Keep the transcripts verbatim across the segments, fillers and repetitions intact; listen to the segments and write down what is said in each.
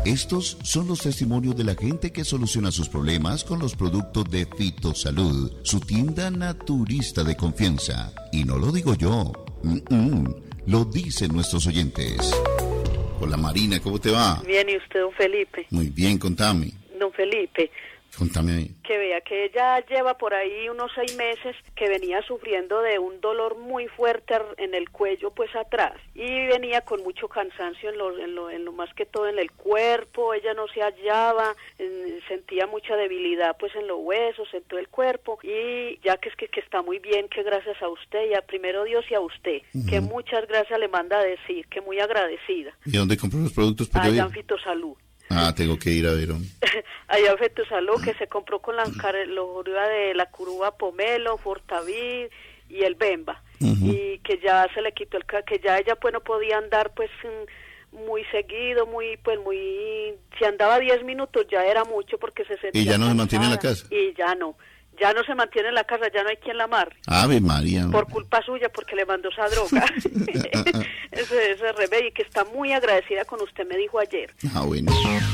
Estos son los testimonios de la gente que soluciona sus problemas con los productos de Fitosalud, su tienda naturista de confianza. Y no lo digo yo, Mm-mm. lo dicen nuestros oyentes. Hola Marina, ¿cómo te va? Bien, ¿y usted, don Felipe? Muy bien, contame. Don Felipe, Contame ahí. que vea que ella lleva por ahí unos seis meses que venía sufriendo de un dolor muy fuerte en el cuello, pues atrás, y venía con mucho cansancio en lo, en lo, en lo más que todo en el cuerpo. Ella no se hallaba, en, sentía mucha debilidad pues en los huesos, en todo el cuerpo, y ya que es que, que está muy bien, que gracias a usted y a primero Dios y a usted, uh-huh. que muchas gracias le manda a decir, que muy agradecida. ¿Y dónde compró los productos? Allá en Fitosalud. Ah, tengo que ir a ver. Allá en Fitosalud, que se compró con la lojura de la curuba pomelo, fortavid y el bemba, uh-huh. y que ya se le quitó el que ya ella pues no podía andar pues muy seguido, muy pues muy si andaba diez minutos ya era mucho porque se sentía y ya no cansada, se mantiene en la casa y ya no ya no se mantiene en la casa, ya no hay quien la amarre. Ave María. Por culpa suya, porque le mandó esa droga. ese, ese remedio, y que está muy agradecida con usted, me dijo ayer. Ah, bueno.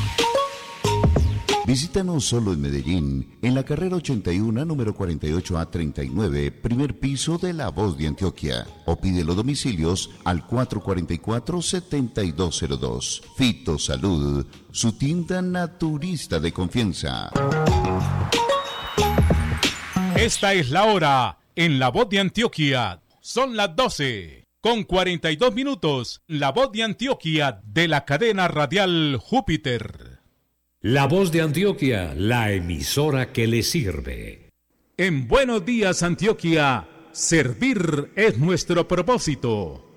Visítanos solo en Medellín, en la carrera ochenta y uno, número cuarenta y ocho A treinta y nueve, primer piso de La Voz de Antioquia. O pide los domicilios al cuatro cuatro cuatro, siete dos cero dos. Fitosalud, su tienda naturista de confianza. Esta es la hora en La Voz de Antioquia. Son las doce con cuarenta y dos minutos. La Voz de Antioquia de la cadena radial Júpiter. La Voz de Antioquia, la emisora que le sirve. En Buenos Días Antioquia, servir es nuestro propósito.